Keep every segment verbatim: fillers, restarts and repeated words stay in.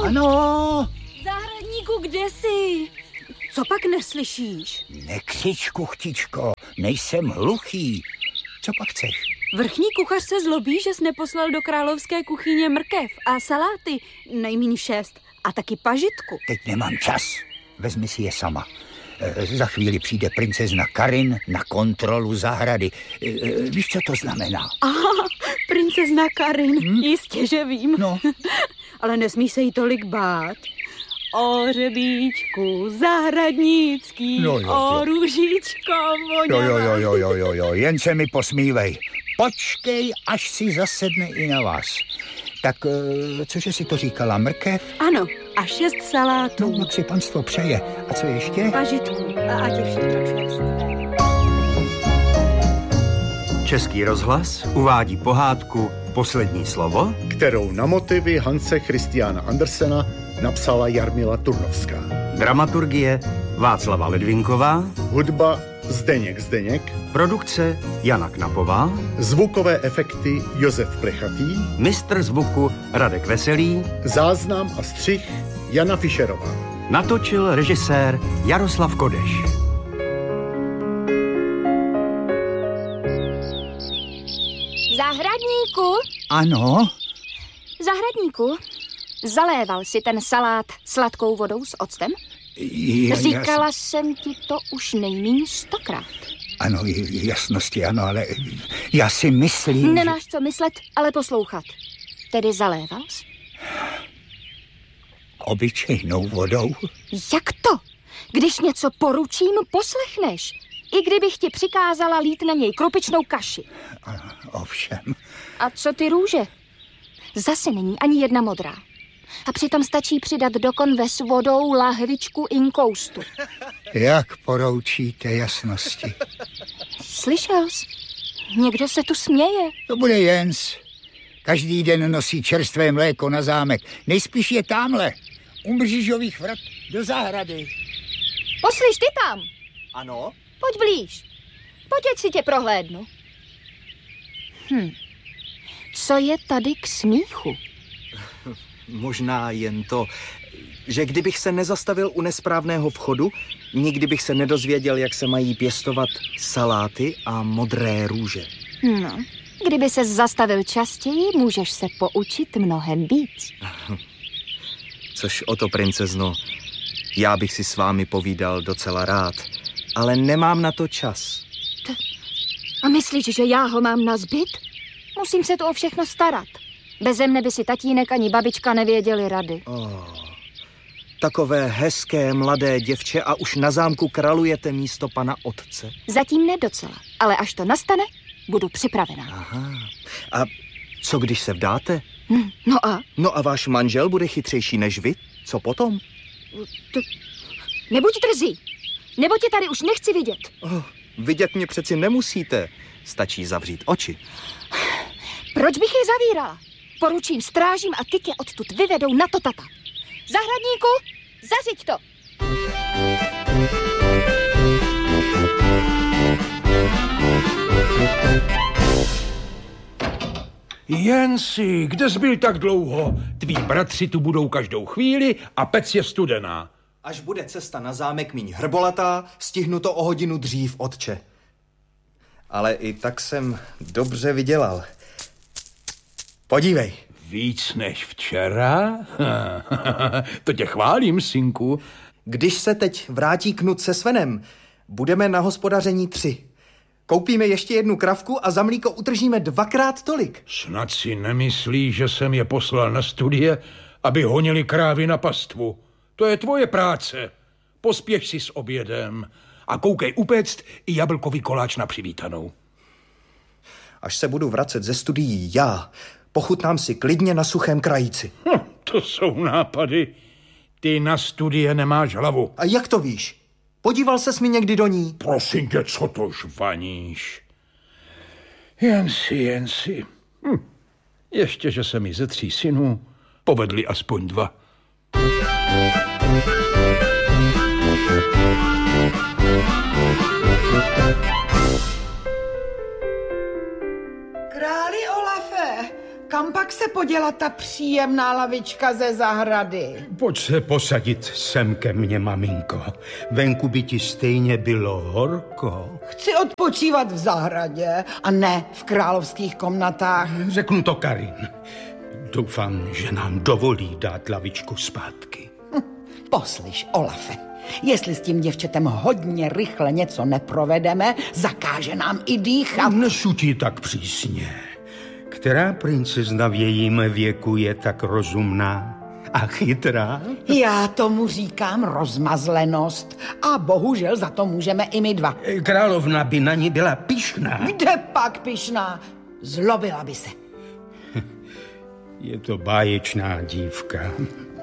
Ano. Zahradníku, kde jsi? Co pak neslyšíš? Nekřič, kuchtičko, nejsem hluchý. Co pak chceš? Vrchní kuchař se zlobí, že jsi neposlal do královské kuchyně mrkev a saláty, nejméně šest, a taky pažitku. Teď nemám čas, vezmi si je sama. E, za chvíli přijde princezna Karin na kontrolu zahrady. E, e, víš, co to znamená? Aha, princezna Karin, hmm? Jistě, že vím. No. Ale nesmíš se jí tolik bát. O řebíčku zahradnický, no, jo, o jo. růžičko voňavá. Jo, jo, jo, jo, jo, jo, jen se mi posmívej. Počkej, až si zasedne i na vás. Tak, cože si to říkala, mrkev? Ano, a šest salátů. No, jak si panstvo přeje. A co ještě? Pažitku a ať je všechno čerstvé. Český rozhlas uvádí pohádku Poslední slovo, kterou na motivy Hanse Christiana Andersena napsala Jarmila Turnovská. Dramaturgie Václava Ledvinková, Hudba Zdeněk Zdeněk, produkce Jana Knapová, zvukové efekty Josef Plechatý, mistr zvuku Radek Veselý, záznam a střih Jana Fischerová. Natočil režisér Jaroslav Kodeš. Zahradníku? Ano? Zahradníku, zaléval si ten salát sladkou vodou s octem? Je, Říkala jas... jsem ti to už nejmíň stokrát. Ano, jasnosti, ano, ale já si myslím, Nemáš že... co myslet, ale poslouchat. Tedy zaléval jsi? Obyčejnou vodou? Jak to? Když něco poručím, poslechneš. I kdybych ti přikázala lít na něj krupičnou kaši. A, ovšem. A co ty růže? Zase není ani jedna modrá. A přitom stačí přidat do konve s vodou lahvičku inkoustu. Jak poroučíte jasnosti? Slyšel jsi? Někdo se tu směje. To bude Jens. Každý den nosí čerstvé mléko na zámek. Nejspíš je támhle. U Mřížových vrat do zahrady. Poslyš, ty tam. Ano? Pojď blíž. Pojď, ať si tě prohlédnu. Hm. Co je tady k smíchu? Možná jen to, že kdybych se nezastavil u nesprávného vchodu, nikdy bych se nedozvěděl, jak se mají pěstovat saláty a modré růže. No, kdyby se zastavil častěji, můžeš se poučit mnohem víc. Což o to, princezno, já bych si s vámi povídal docela rád, ale nemám na to čas. T- a myslíš, že já ho mám na zbyt? Musím se tu o všechno starat. Beze mne by si tatínek ani babička nevěděli rady. Oh, takové hezké mladé děvče a už na zámku kralujete místo pana otce. Zatím ne docela, ale až to nastane, budu připravená. Aha. A co když se vdáte? Hm, no a? No a váš manžel bude chytřejší než vy? Co potom? To... Nebuď drzý, nebo tě tady už nechci vidět. Oh, vidět mě přeci nemusíte. Stačí zavřít oči. Proč bych je zavírala? Poručím strážím a ty tě odtud vyvedou na to tata. Zahradníku, zařiď to! Jensi, kde jsi byl tak dlouho? Tví bratři tu budou každou chvíli a pec je studená. Až bude cesta na zámek míň hrbolatá, stihnu to o hodinu dřív, otče. Ale i tak jsem dobře vydělal. Podívej. Víc než včera? To tě chválím, synku. Když se teď vrátí Knut se Svenem, budeme na hospodaření tři. Koupíme ještě jednu kravku a za mlíko utržíme dvakrát tolik. Snad si nemyslíš, že jsem je poslal na studie, aby honili krávy na pastvu. To je tvoje práce. Pospěš si s obědem a koukej upéct i jablkový koláč na přivítanou. Až se budu vracet ze studií já, pochutnám si klidně na suchém krajíci. Hm, to jsou nápady. Ty na studie nemáš hlavu. A jak to víš? Podíval ses mi někdy do ní? Prosím tě, co to žvaníš? Jen si, jen si. Hm. Ještě, že se mi ze tří synů povedli aspoň dva. Králi Olafe, kam pak se poděla ta příjemná lavička ze zahrady? Pojď se posadit sem ke mně, maminko. Venku by ti stejně bylo horko. Chci odpočívat v zahradě a ne v královských komnatách. Řeknu to Karin. Doufám, že nám dovolí dát lavičku zpátky. Hm, poslyš, Olafe, jestli s tím děvčetem hodně rychle něco neprovedeme, zakáže nám i dýchat. Nesutí tak přísně. Která princezna v jejím věku je tak rozumná a chytrá? Já tomu říkám rozmazlenost a bohužel za to můžeme i my dva. Královna by na ní byla pyšná. Kde pak pyšná? Zlobila by se. Je to báječná dívka.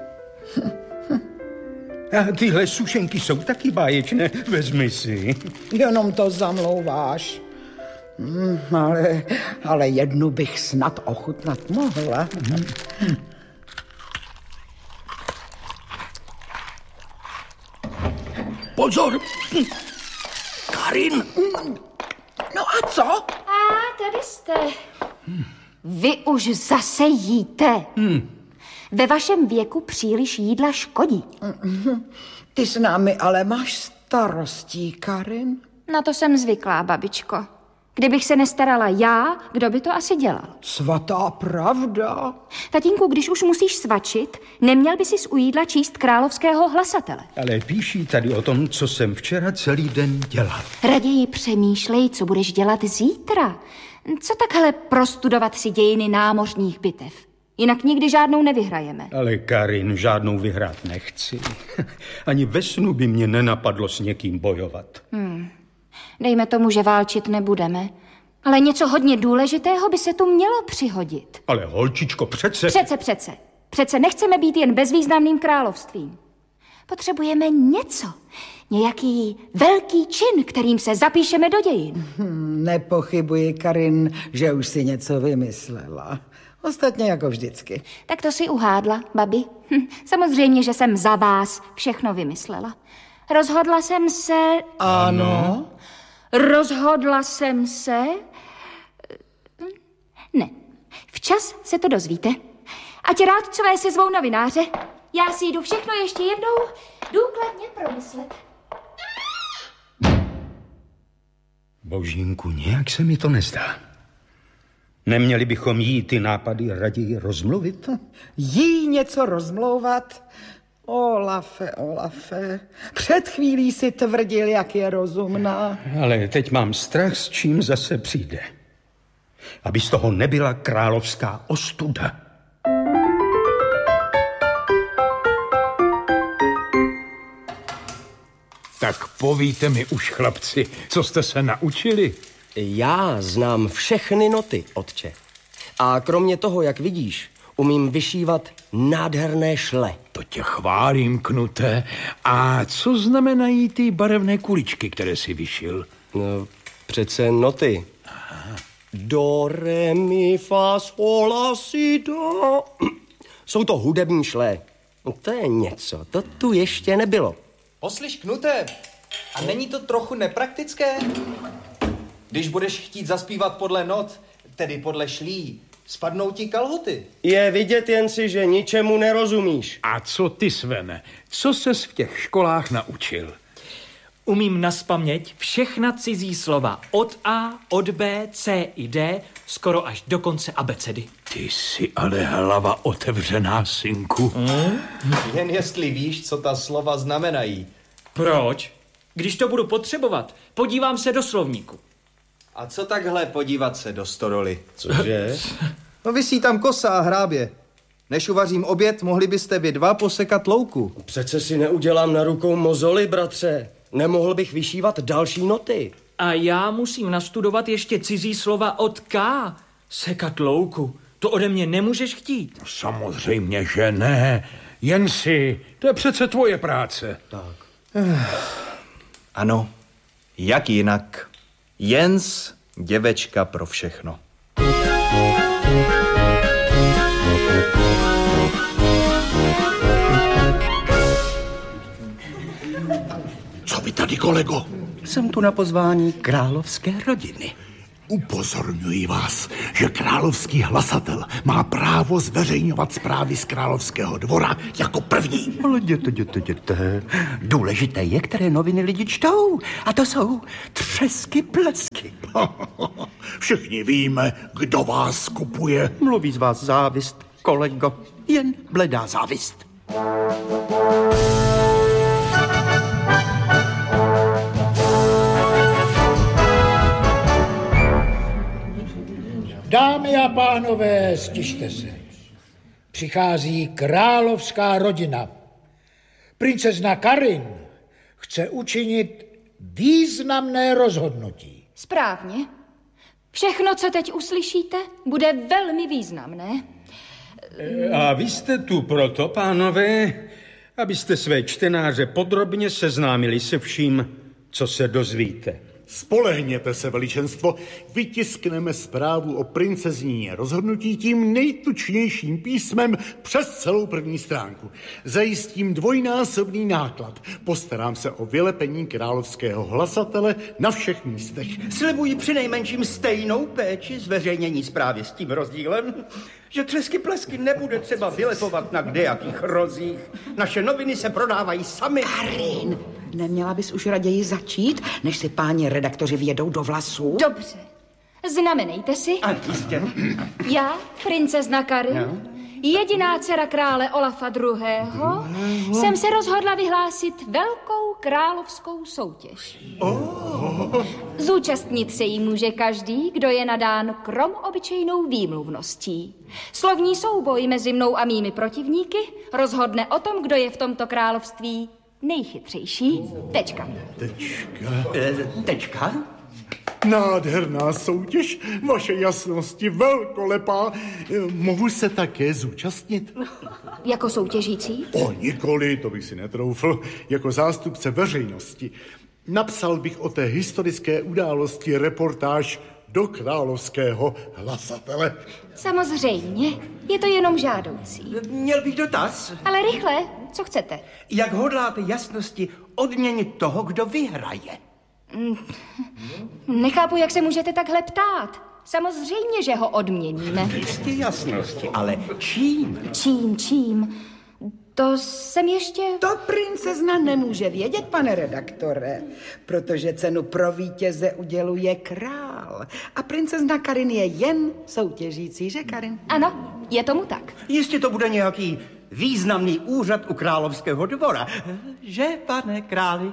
A tyhle sušenky jsou taky báječné, vezmi si. Jenom to zamlouváš. Hmm, ale, ale jednu bych snad ochutnat mohla. Hmm. Pozor! Karin! No a co? A tady jste. Vy už zase jíte. Hmm. Ve vašem věku příliš jídla škodí. Ty s námi ale máš starostí, Karin? Na to jsem zvyklá, babičko. Kdybych se nestarala já, kdo by to asi dělal? Svatá pravda. Tatínku, když už musíš svačit, neměl by si z u jídla číst královského hlasatele. Ale píší tady o tom, co jsem včera celý den dělal. Raději přemýšlej, co budeš dělat zítra. Co takhle prostudovat si dějiny námořních bitev? Jinak nikdy žádnou nevyhrajeme. Ale Karin, žádnou vyhrát nechci. Ani ve snu by mě nenapadlo s někým bojovat. Hmm. Dejme tomu, že válčit nebudeme. Ale něco hodně důležitého by se tu mělo přihodit. Ale holčičko, přece... Přece, přece. Přece nechceme být jen bezvýznamným královstvím. Potřebujeme něco. Nějaký velký čin, kterým se zapíšeme do dějin. Hmm, nepochybuji, Karin, že už si něco vymyslela. Ostatně jako vždycky. Tak to si uhádla, babi. Hm, samozřejmě, že jsem za vás všechno vymyslela. Rozhodla jsem se... Ano? Rozhodla jsem se... Ne. Včas se to dozvíte. Ať rádcové si zvou novináře. Já si jdu všechno ještě jednou důkladně promyslet. Božínku, nějak se mi to nezdá. Neměli bychom jí ty nápady raději rozmluvit? Jí něco rozmlouvat? Olafe, Olafe, před chvílí si tvrdil, jak je rozumná. Ale teď mám strach, s čím zase přijde. Aby z toho nebyla královská ostuda. Tak povíte mi už, chlapci, co jste se naučili? Já znám všechny noty, otče. A kromě toho, jak vidíš, umím vyšívat nádherné šle. To tě chválím, Knuté. A co znamenají ty barevné kuličky, které jsi vyšil? No, přece noty. Aha. Do, re, mi, fa, sol, la, si, do. Jsou to hudební šle. No, to je něco, to tu ještě nebylo. Poslyš, Knuté, a není to trochu nepraktické? Když budeš chtít zaspívat podle not, tedy podle šlí, spadnou ti kalhoty. Je vidět jen si, že ničemu nerozumíš. A co ty, Svene? Co ses v těch školách naučil? Umím nazpaměť všechna cizí slova. Od A, od B, C i D, skoro až do konce abecedy. Ty jsi ale hlava otevřená, synku. Hmm? Jen jestli víš, co ta slova znamenají. Proč? Když to budu potřebovat, podívám se do slovníku. A co takhle podívat se do stodoly? Cože? No visí tam kosa a hrábě. Než uvařím oběd, mohli byste vy dva posekat louku. Přece si neudělám na rukou mozoly, bratře. Nemohl bych vyšívat další noty. A já musím nastudovat ještě cizí slova od K. Sekat louku. To ode mě nemůžeš chtít. Samozřejmě, že ne. Jen si, to je přece tvoje práce. Tak. Ano, jak jinak. Jens, děvečka pro všechno. Co vy tady, kolego? Jsem tu na pozvání královské rodiny. Upozorňuji vás, že královský hlasatel má právo zveřejňovat zprávy z královského dvora jako první. Ale jděte, jděte, jděte. Důležité je, které noviny lidi čtou. A to jsou třesky plesky. Všichni víme, kdo vás kupuje. Mluví z vás závist, kolego. Jen bledá závist. Dámy a pánové, stište se. Přichází královská rodina. Princezna Karin chce učinit významné rozhodnutí. Správně. Všechno, co teď uslyšíte, bude velmi významné. A vy jste tu proto, pánové, abyste své čtenáře podrobně seznámili se vším, co se dozvíte. Spolehněte se, veličenstvo, vytiskneme zprávu o princezníně rozhodnutí tím nejtučnějším písmem přes celou první stránku. Zajistím dvojnásobný náklad. Postarám se o vylepení královského hlasatele na všech místech. Slibuji přinejmenším stejnou péči zveřejnění zprávy s tím rozdílem, že třesky plesky nebude třeba vylepovat na kdejakých rozích. Naše noviny se prodávají sami. Karin, neměla bys už raději začít, než si páni redaktoři vjedou do vlasů? Dobře. Znamenejte si. A jistě. Já, princezna Karin, no. jediná dcera krále Olafa druhého., jsem se rozhodla vyhlásit velkou královskou soutěž. Oh. Zúčastnit se jí může každý, kdo je nadán krom obyčejnou výmluvností. Slovní souboj mezi mnou a mými protivníky rozhodne o tom, kdo je v tomto království nejchytřejší. Tečka. Tečka. E, tečka? Nádherná soutěž, vaše jasnosti velkolepá. Mohu se také zúčastnit? Jako soutěžící? O, nikoli, to bych si netroufl. Jako zástupce veřejnosti. Napsal bych o té historické události reportáž do královského hlasatele. Samozřejmě, je to jenom žádoucí. Měl bych dotaz. Ale rychle, co chcete? Jak hodláte jasnosti odměnit toho, kdo vyhraje? Nechápu, jak se můžete takhle ptát. Samozřejmě, že ho odměníme. Jistě jasnosti, ale čím? Čím, čím? To jsem ještě... To princezna nemůže vědět, pane redaktore, protože cenu pro vítěze uděluje král. A princezna Karin je jen soutěžící, že Karin? Ano, je tomu tak. Jistě to bude nějaký významný úřad u královského dvora. Že, pane králi?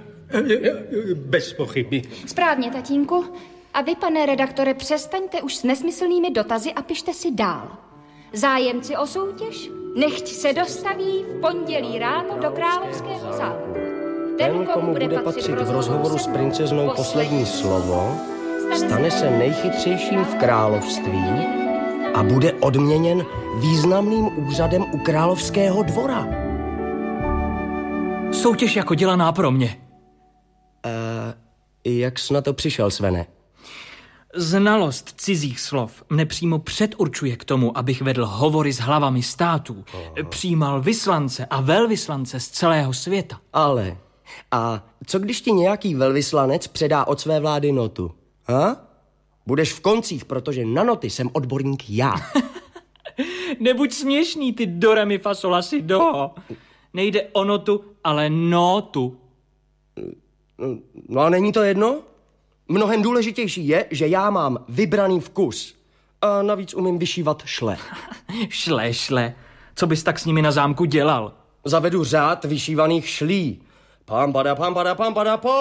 Bez pochyby. Správně, tatínku. A vy, pane redaktore, přestaňte už s nesmyslnými dotazy a pište si dál. Zájemci o soutěž nechť se dostaví v pondělí ráno do královského zámku. Ten, komu bude patřit v rozhovoru s princeznou poslední slovo, stane se nejchytřejším v království a bude odměněn významným úřadem u královského dvora. Soutěž jako dělaná pro mě. Uh, jak jsi na to přišel, Svene? Znalost cizích slov mne přímo předurčuje k tomu, abych vedl hovory s hlavami států, oh. přijímal vyslance a velvyslance z celého světa. Ale, a co když ti nějaký velvyslanec předá od své vlády notu? Ha? Budeš v koncích, protože na noty jsem odborník já. Nebuď směšný, ty do re mi fa sol la si do. Nejde o notu, ale notu. No a není to jedno? Mnohem důležitější je, že já mám vybraný vkus. A navíc umím vyšívat šle. šle, šle. Co bys tak s nimi na zámku dělal? Zavedu řád vyšívaných šlí. Pam, pada, pam, pada, pam, pada, po.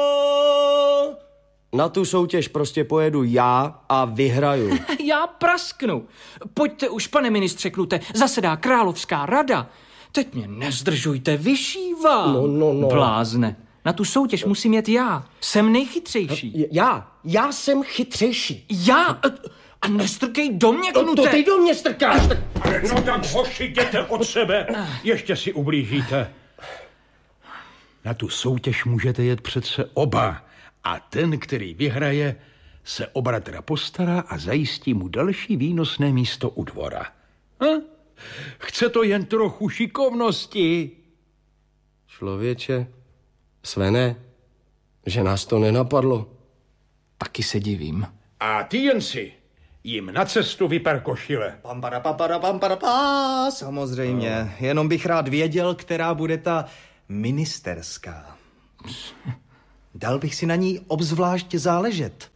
Na tu soutěž prostě pojedu já a vyhraju. Já prasknu. Pojďte už, pane ministře Klute, zasedá královská rada. Teď mě nezdržujte, vyšívám. No, no, no. Blázne. Na tu soutěž musím jet já. Jsem nejchytřejší. Já? Já jsem chytřejší. Já? A nestrkej do mě, Knute. To, to ty do mě strkáš. No tak hoši, jděte od sebe. Ještě si ublížíte. Na tu soutěž můžete jet přece oba. A ten, který vyhraje, se o bratra postará a zajistí mu další výnosné místo u dvora. Hm? Chce to jen trochu šikovnosti. Člověče, Svene, že nás to nenapadlo. Taky se divím. A ty jen si jim na cestu vyper košile. Pam, para, pam, para, pam, para, pá, samozřejmě. No. Jenom bych rád věděl, která bude ta ministerská. Dal bych si na ní obzvlášť záležet.